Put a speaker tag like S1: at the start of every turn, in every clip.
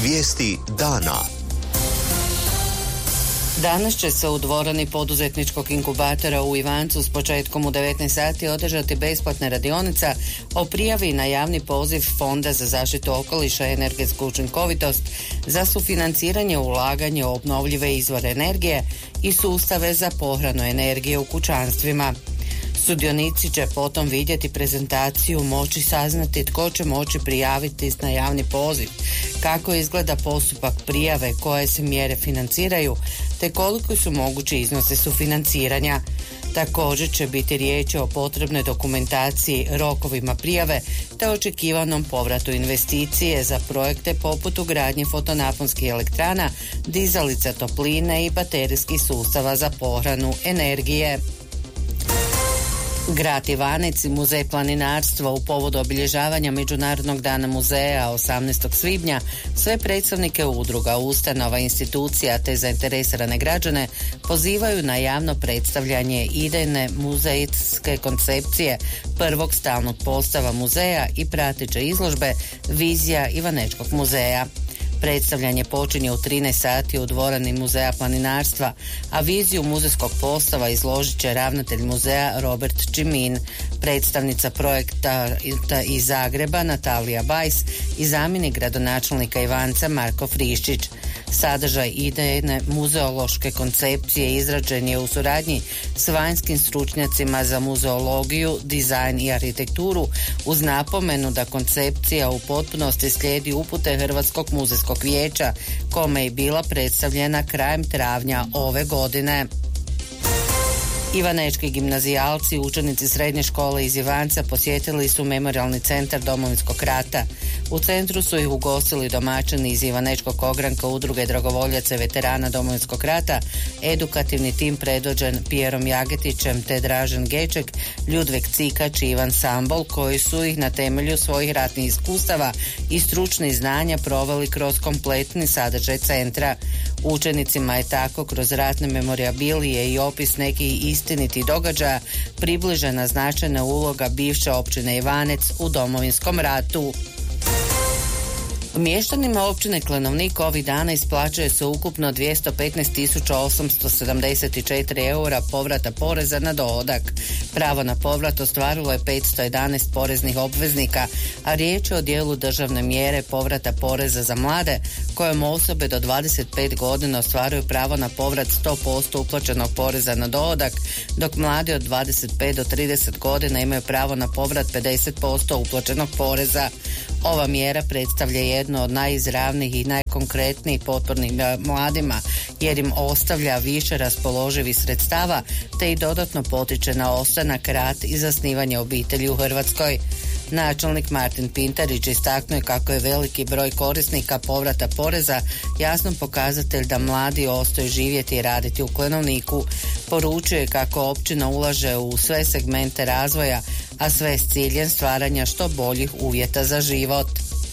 S1: Vijesti dana.
S2: Danas će se u dvorani poduzetničkog inkubatora u Ivancu s početkom u 19 sati održati besplatna radionica o prijavi na javni poziv Fonda za zaštitu okoliša i energetsku učinkovitost za sufinanciranje ulaganja u obnovljive izvore energije i sustave za pohranu energije u kućanstvima. Sudionici će potom vidjeti prezentaciju, moći saznati tko će moći prijaviti na javni poziv, kako izgleda postupak prijave, koje se mjere financiraju, te koliko su mogući iznosi sufinanciranja. Također će biti riječ o potrebnoj dokumentaciji, rokovima prijave te očekivanom povratu investicije za projekte poput ugradnje fotonaponskih elektrana, dizalica topline i baterijskih sustava za pohranu energije. Grad Ivanec i Muzej planinarstva u povodu obilježavanja Međunarodnog dana muzeja 18. svibnja sve predstavnike udruga, ustanova, institucija te zainteresirane građane pozivaju na javno predstavljanje idejne muzejske koncepcije prvog stalnog postava muzeja i prateće izložbe Vizija Ivanečkog muzeja. Predstavljanje počinje u 13 sati u dvorani Muzeja planinarstva, a viziju muzejskog postava izložit će ravnatelj muzeja Robert Čimin, predstavnica projekta iz Zagreba Natalija Bajs i zamjenik gradonačelnika Ivanca Marko Friščić. Sadržaj idejne muzeološke koncepcije izrađen je u suradnji s vanjskim stručnjacima za muzeologiju, dizajn i arhitekturu uz napomenu da koncepcija u potpunosti slijedi upute Hrvatskog muzejskog vijeća, kome je bila predstavljena krajem travnja ove godine. Ivanečki gimnazijalci, učenici srednje škole iz Ivanca posjetili su Memorijalni centar Domovinskog rata. U centru su ih ugostili domaćini iz Ivanečkog ogranka Udruge dragovoljaca veterana Domovinskog rata, edukativni tim predvođen Pijerom Jagetićem te Dražen Geček, Ljudvek Cikač i Ivan Sambol, koji su ih na temelju svojih ratnih iskustava i stručnih znanja proveli kroz kompletni sadržaj centra. Učenicima je tako kroz ratne memorabilije i opis nekih istinitih događaja približena značajna uloga bivše općine Ivanec u Domovinskom ratu. Mještanima općine Klenovnik ovih dana isplaćuje se ukupno 215.874 eura povrata poreza na dohodak. Pravo na povrat ostvarilo je 511 poreznih obveznika, a riječ je o dijelu državne mjere povrata poreza za mlade, kojom osobe do 25 godina ostvaruju pravo na povrat 100% uplaćenog poreza na dohodak, dok mladi od 25 do 30 godina imaju pravo na povrat 50% uplaćenog poreza. Ova mjera predstavlja jedno od najizravnijih i najkonkretnijih potpornih mladima, jer im ostavlja više raspoloživih sredstava te i dodatno potiče na ostanak, rad i zasnivanje obitelji u Hrvatskoj. Načelnik Martin Pintarić istaknuo je kako je veliki broj korisnika povrata poreza jasan pokazatelj da mladi ostaju živjeti i raditi u Klenovniku. Poručuje je kako općina ulaže u sve segmente razvoja, a sve s ciljem stvaranja što boljih uvjeta za život.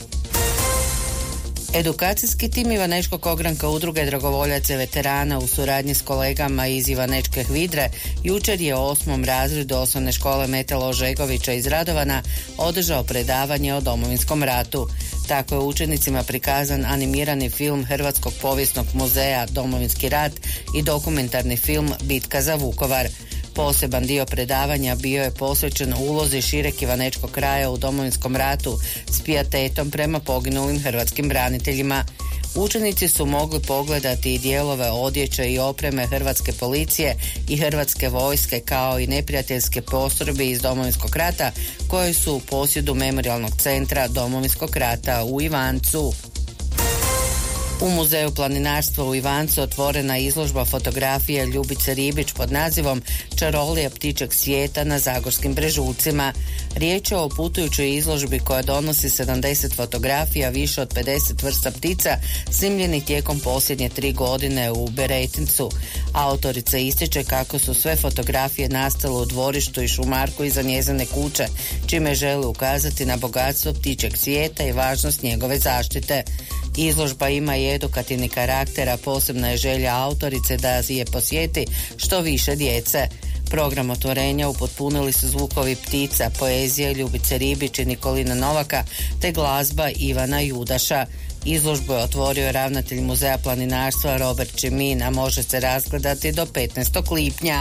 S2: Edukacijski tim Ivanečkog ogranka Udruge dragovoljaca veterana u suradnji s kolegama iz Ivanečke Hvidre jučer je u 8. razredu osnovne škole Metala Ožegovića iz Radovana održao predavanje o Domovinskom ratu. Tako je učenicima prikazan animirani film Hrvatskog povijesnog muzeja Domovinski rat i dokumentarni film Bitka za Vukovar. Poseban dio predavanja bio je posvećen ulozi šireg ivanečkog kraja u Domovinskom ratu s pijetetom prema poginulim hrvatskim braniteljima. Učenici su mogli pogledati i dijelove odjeće i opreme hrvatske policije i hrvatske vojske kao i neprijateljske postrojbe iz Domovinskog rata koje su u posjedu Memorijalnog centra Domovinskog rata u Ivancu. U Muzeju planinarstva u Ivancu otvorena je izložba fotografije Ljubice Ribić pod nazivom Čarolija ptičjeg svijeta na zagorskim brežuljcima. Riječ je o putujućoj izložbi koja donosi 70 fotografija više od 50 vrsta ptica snimljenih tijekom posljednje 3 godine u Beretincu. Autorica ističe kako su sve fotografije nastale u dvorištu i šumarku iza njezine kuće, čime želi ukazati na bogatstvo ptičjeg svijeta i važnost njegove zaštite. Izložba ima i edukativni karakter, a posebna je želja autorice da je posjeti što više djece. Program otvorenja upotpunili su zvukovi ptica, poezija Ljubice Ribić i Nikolina Novaka te glazba Ivana Judaša. Izložbu je otvorio ravnatelj Muzeja planinarstva Robert Čimin, a može se razgledati do 15. lipnja.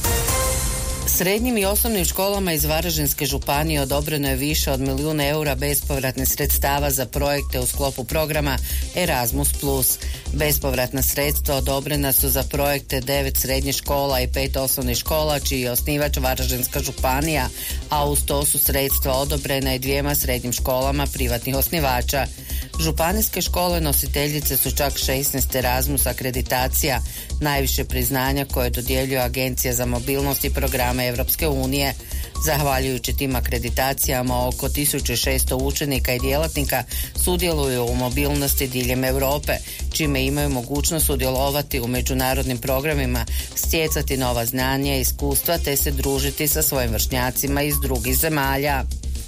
S2: Srednjim i osnovnim školama iz Varaždinske županije odobreno je više od 1 milijun eura bespovratnih sredstava za projekte u sklopu programa Erasmus+. Bespovratna sredstva odobrena su za projekte 9 srednjih škola i 5 osnovnih škola, čiji je osnivač Varaždinska županija, a uz to su sredstva odobrena i 2 srednjim školama privatnih osnivača. Županijske škole nositeljice su čak 16 Erasmus akreditacija, najviše priznanja koje dodjeljuje Agencija za mobilnost i programe Europske unije. Zahvaljujući tim akreditacijama, oko 1600 učenika i djelatnika sudjeluju u mobilnosti diljem Europe, čime imaju mogućnost sudjelovati u međunarodnim programima, stjecati nova znanja i iskustva te se družiti sa svojim vršnjacima iz drugih zemalja.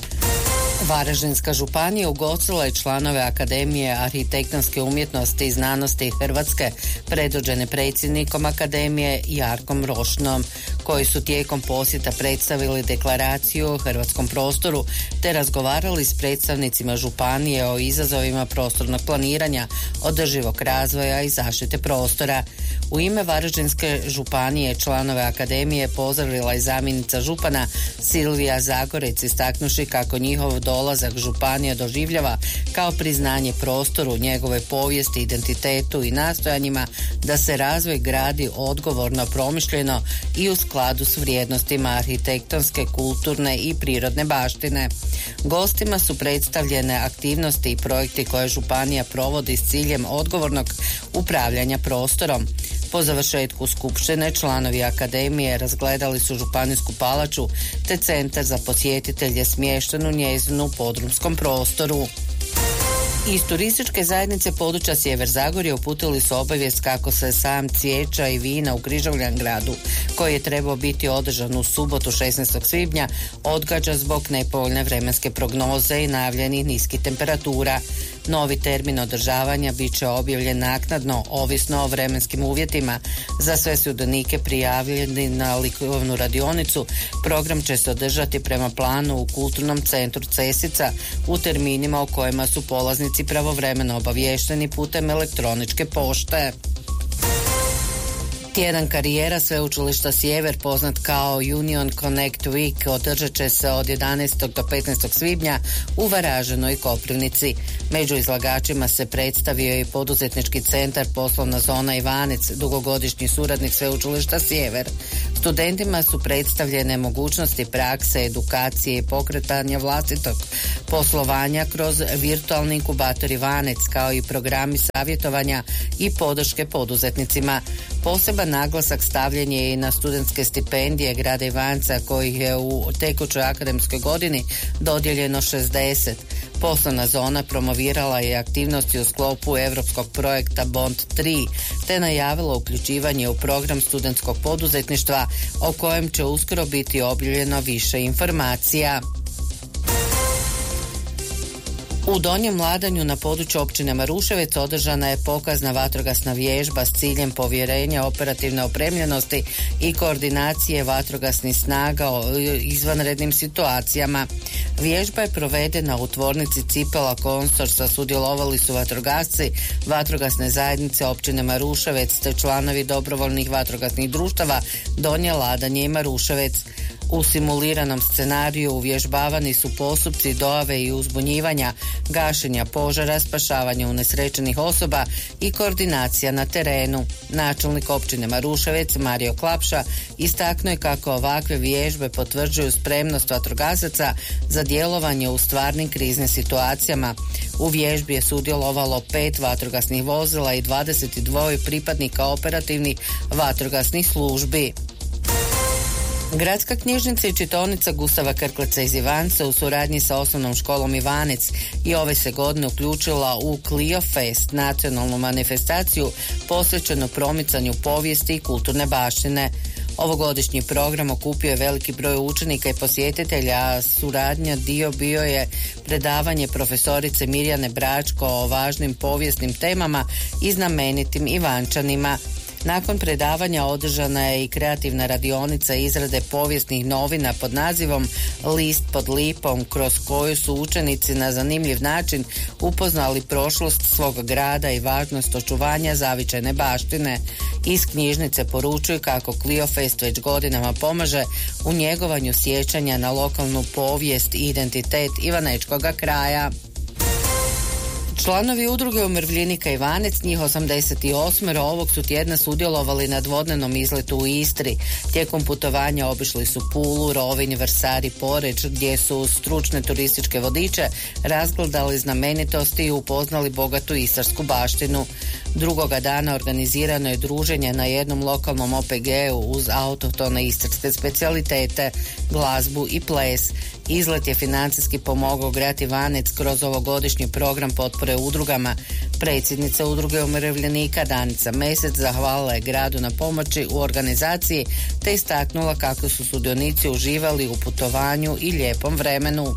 S2: Varaždinska županija ugostila je članove Akademije arhitektonske umjetnosti i znanosti Hrvatske, predvođene predsjednikom Akademije Jarkom Rošnom, koji su tijekom posjeta predstavili deklaraciju o hrvatskom prostoru te razgovarali s predstavnicima županije o izazovima prostornog planiranja, održivog razvoja i zaštite prostora. U ime Varaždinske županije članove Akademije pozdravila i zamjenica župana Silvija Zagorec, istaknuši kako njihov dolazak županija doživljava kao priznanje prostoru, njegove povijesti, identitetu i nastojanjima da se razvoj gradi odgovorno, promišljeno i u skladu s vrijednostima arhitektonske, kulturne i prirodne baštine. Gostima su predstavljene aktivnosti i projekti koje županija provodi s ciljem odgovornog upravljanja prostorom. Po završetku skupštine članovi Akademije razgledali su Županijsku palaču te centar za posjetitelje smješten u njezinu podrumskom prostoru. Iz turističke zajednice područja Sjever Zagorje uputili su obavijest kako se sajam cvijeća i vina u Križevljan gradu, koji je trebao biti održan u subotu 16. svibnja, odgađa zbog nepovoljne vremenske prognoze i najavljenih niskih temperatura. Novi termin održavanja bit će objavljen naknadno, ovisno o vremenskim uvjetima. Za sve sudionike prijavljeni na likovnu radionicu, program će se održati prema planu u Kulturnom centru Cesica u terminima u kojima su polaznici pravovremeno obaviješteni putem elektroničke pošte. Tjedan karijera Sveučilišta Sjever, poznat kao Union Connect Week, održat će se od 11. do 15. svibnja u Varaždinu i Koprivnici. Među izlagačima se predstavio i poduzetnički centar Poslovna zona Ivanec, dugogodišnji suradnik Sveučilišta Sjever. Studentima su predstavljene mogućnosti prakse, edukacije i pokretanja vlastitog poslovanja kroz virtualni inkubator Ivanec, kao i programi savjetovanja i podrške poduzetnicima. Poseban naglasak stavljen je i na studentske stipendije grada Ivanca, kojih je u tekućoj akademskoj godini dodijeljeno 60. Poslovna zona promovirala je aktivnosti u sklopu europskog projekta Bond 3, te najavila uključivanje u program studentskog poduzetništva, o kojem će uskoro biti objavljeno više informacija. U Donjem Ladanju na području općine Maruševec održana je pokazna vatrogasna vježba s ciljem povjerenja operativne opremljenosti i koordinacije vatrogasnih snaga u izvanrednim situacijama. Vježba je provedena u tvornici Cipela Konstorsa, sudjelovali su vatrogasci, vatrogasne zajednice općine Maruševec te članovi dobrovoljnih vatrogasnih društava Donje Ladanje i Maruševec. U simuliranom scenariju uvježbavani su postupci dojave i uzbunjivanja, gašenja požara, spašavanja unesrećenih osoba i koordinacija na terenu. Načelnik općine Maruševec Mario Klapša istaknuo je kako ovakve vježbe potvrđuju spremnost vatrogasaca za djelovanje u stvarnim kriznim situacijama. U vježbi je sudjelovalo 5 vatrogasnih vozila i 22 pripadnika operativnih vatrogasnih službi. Gradska knjižnica i čitaonica Gustava Krkleca iz Ivanca u suradnji sa osnovnom školom Ivanec i ove se godine uključila u Clio Fest, nacionalnu manifestaciju posvećenu promicanju povijesti i kulturne baštine. Ovogodišnji program okupio je veliki broj učenika i posjetitelja, a suradnja dio bio je predavanje profesorice Mirjane Bračko o važnim povijesnim temama i znamenitim Ivančanima. Nakon predavanja održana je i kreativna radionica izrade povijesnih novina pod nazivom List pod lipom, kroz koju su učenici na zanimljiv način upoznali prošlost svog grada i važnost očuvanja zavičajne baštine. Iz knjižnice poručuju kako Kliofest već godinama pomaže u njegovanju sjećanja na lokalnu povijest i identitet ivanečkoga kraja. Članovi udruge umirovljenika Ivanec, njih 88 ovog su tjedna sudjelovali na dvodnevnom izletu u Istri. Tijekom putovanja obišli su Pulu, Rovinj, Vrsar i Poreč, gdje su stručne turističke vodiče razgledali znamenitosti i upoznali bogatu istarsku baštinu. Drugoga dana organizirano je druženje na jednom lokalnom OPG-u uz autohtone istarske specijalitete, glazbu i ples. Izlet je financijski pomogao grad Ivanec kroz ovogodišnji program potpore udrugama. Predsjednica udruge umirovljenika Danica Mesec zahvalila je gradu na pomoći u organizaciji te istaknula kako su sudionici uživali u putovanju i lijepom vremenu.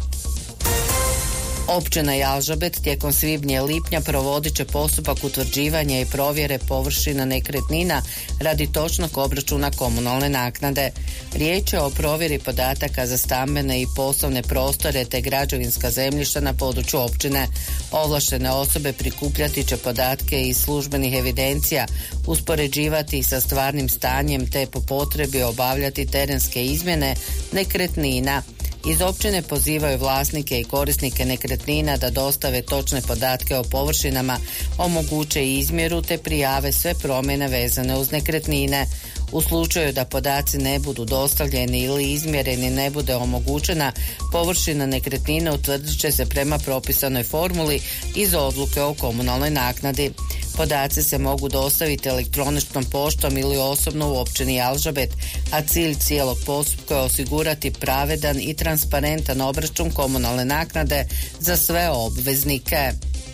S2: Općina Jalžabet tijekom svibnja i lipnja provodit će postupak utvrđivanja i provjere površina nekretnina radi točnog obračuna komunalne naknade. Riječ je o provjeri podataka za stambene i poslovne prostore te građevinska zemljišta na području općine. Ovlaštene osobe prikupljati će podatke iz službenih evidencija, uspoređivati sa stvarnim stanjem te po potrebi obavljati terenske izmjene nekretnina. Iz općine pozivaju vlasnike i korisnike nekretnina da dostave točne podatke o površinama, omoguće izmjeru te prijave sve promjene vezane uz nekretnine. U slučaju da podaci ne budu dostavljeni ili izmjereni ne bude omogućena, površina nekretnine utvrdit će se prema propisanoj formuli iz odluke o komunalnoj naknadi. Podaci se mogu dostaviti elektroničnom poštom ili osobno u općini Jalžabet, a cilj cijelog postupka je osigurati pravedan i transparentan obračun komunalne naknade za sve obveznike.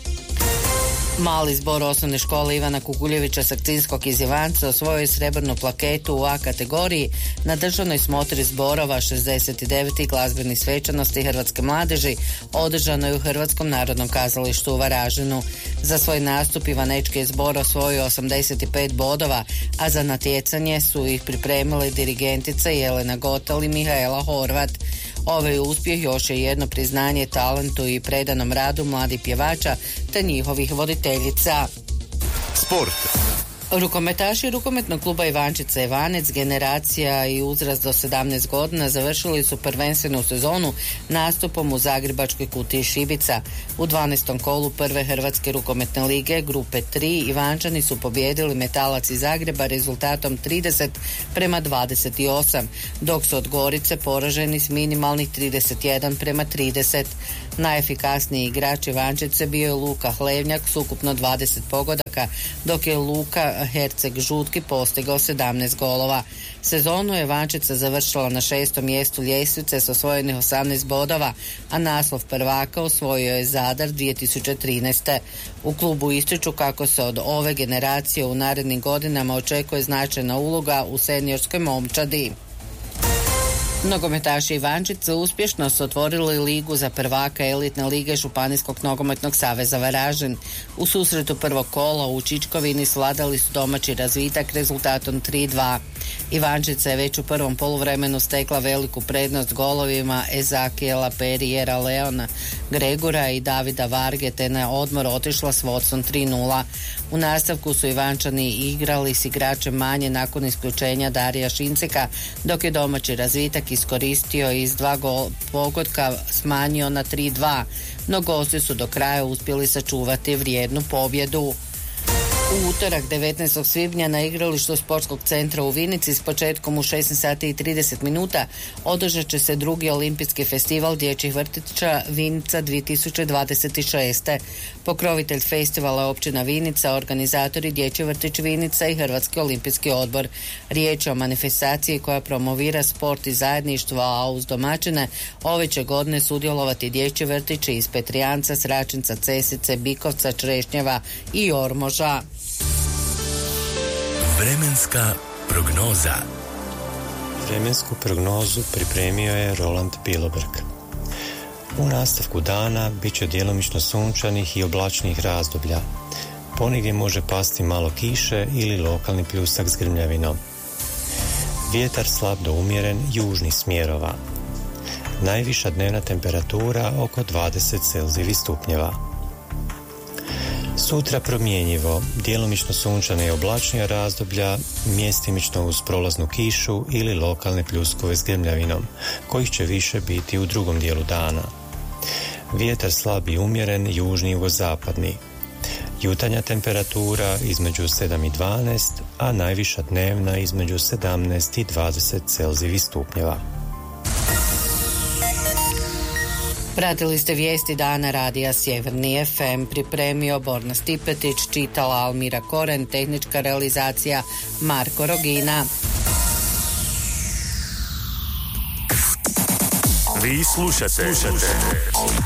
S2: Mali zbor osnovne škole Ivana Kukuljevića Sakcinskog iz Ivanca osvojio je srebrnu plaketu u A kategoriji na državnoj smotri zborova 69. glazbenih svečanosti hrvatske mladeži održanoj u Hrvatskom narodnom kazalištu u Varaždinu. Za svoj nastup ivanečki je zbor osvojio 85 bodova, a za natjecanje su ih pripremile dirigentica Jelena Gotal i Mihaela Horvat. Ovaj uspjeh još je jedno priznanje talentu i predanom radu mladih pjevača te njihovih voditeljica.
S1: Sport.
S2: Rukometaši rukometnog kluba Ivančica Ivanec, generacija i uzrast do 17 godina završili su prvenstvenu sezonu nastupom u Zagrebačkoj Kutiji Šibica. U 12. kolu prve Hrvatske rukometne lige grupe 3 Ivančani su pobijedili Metalac iz Zagreba rezultatom 30-28, dok su od Gorice poraženi s minimalnih 31-30. Najefikasniji igrač Ivančice bio je Luka Hlevnjak s ukupno 20 pogodaka, dok je Luka Herceg Žutki postigao 17 golova. Sezonu je Ivančica završila na 6. mjestu ljestvice s osvojenih 18 bodova, a naslov prvaka osvojio je Zadar 2013. U klubu ističu kako se od ove generacije u narednim godinama očekuje značajna uloga u seniorskoj momčadi. Nogometaši Ivančice uspješno su otvorili ligu za prvaka elitne lige Županijskog nogometnog saveza Varaždin. U susretu prvog kola u Čičkovini svladali su domaći razvitak rezultatom 3-2. Ivančica je već u prvom poluvremenu stekla veliku prednost golovima Ezakijela Perijera, Leona Gregora i Davida Varge te na odmor otišla s vodstvom 3-0. U nastavku su Ivančani igrali s igračem manje nakon isključenja Darija Šinceka, dok je domaći razvitak iskoristio iz 2 pogotka smanjio na 3-2, no gosti su do kraja uspjeli sačuvati vrijednu pobjedu. U utorak 19. svibnja na igralištu Sportskog centra u Vinici s početkom u 16:30 održat će se drugi olimpijski festival dječjih vrtića Vinica 2026. Pokrovitelj festivala je općina Vinica, organizatori dječji vrtić Vinica i Hrvatski olimpijski odbor. Riječ je o manifestaciji koja promovira sport i zajedništvo, a uz domaćine ove će godine sudjelovati dječji vrtići iz Petrijanca, Sračinca, Cesice, Bikovca, Črešnjeva i Ormoža.
S1: Vremenska prognoza.
S3: Vremensku prognozu pripremio je Roland Bilobrg. U nastavku dana bit će djelomično sunčanih i oblačnih razdoblja. Ponegdje može pasti malo kiše ili lokalni pljusak s grmljavinom. Vjetar slab do umjeren južnih smjerova. Najviša dnevna temperatura oko 20 Celzijevih stupnjeva. Sutra promjenjivo, djelomično sunčana i oblačnija razdoblja, mjestimično uz prolaznu kišu ili lokalne pljuskove s grmljavinom, kojih će više biti u drugom dijelu dana. Vjetar slab i umjeren, južni i jugozapadni. Jutarnja temperatura između 7 i 12, a najviša dnevna između 17 i 20 Celzijevih stupnjeva.
S2: Pratili ste vijesti dana radija Sjeverni FM, pripremio Borna Stipetić, čitala Almira Koren, tehnička realizacija Marko Rogina.
S1: Vi slušate